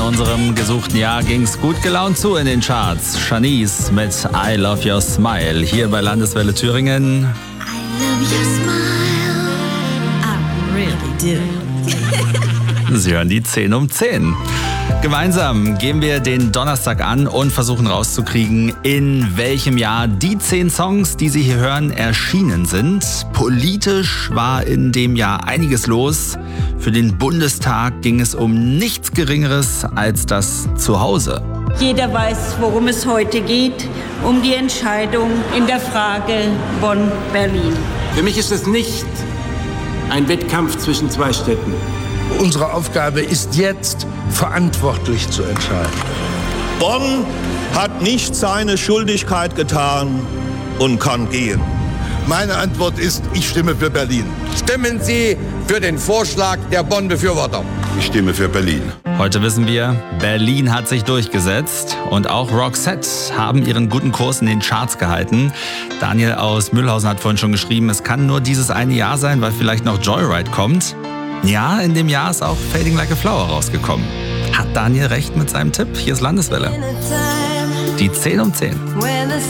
unserem gesuchten Jahr ging's gut gelaunt zu in den Charts. Shanice mit I Love Your Smile hier bei Landeswelle Thüringen. I love your smile. I really do. Sie hören die 10 um 10. Gemeinsam gehen wir den Donnerstag an und versuchen rauszukriegen, in welchem Jahr die 10 Songs, die Sie hier hören, erschienen sind. Politisch war in dem Jahr einiges los. Für den Bundestag ging es um nichts Geringeres als das Zuhause. Jeder weiß, worum es heute geht, um die Entscheidung in der Frage Bonn-Berlin. Für mich ist es nicht ein Wettkampf zwischen zwei Städten. Unsere Aufgabe ist jetzt, verantwortlich zu entscheiden. Bonn hat nicht seine Schuldigkeit getan und kann gehen. Meine Antwort ist, ich stimme für Berlin. Stimmen Sie für den Vorschlag der Bonn-Befürworter. Ich stimme für Berlin. Heute wissen wir, Berlin hat sich durchgesetzt und auch Roxette haben ihren guten Kurs in den Charts gehalten. Daniel aus Mühlhausen hat vorhin schon geschrieben, es kann nur dieses eine Jahr sein, weil vielleicht noch Joyride kommt. Ja, in dem Jahr ist auch Fading Like a Flower rausgekommen. Hat Daniel recht mit seinem Tipp? Hier ist Landeswelle. Die 10 um 10.